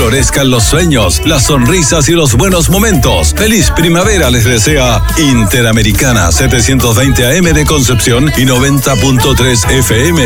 florezcan los sueños, las sonrisas y los buenos momentos. Feliz primavera les desea Interamericana, 720 AM de Concepción y 90.3 FM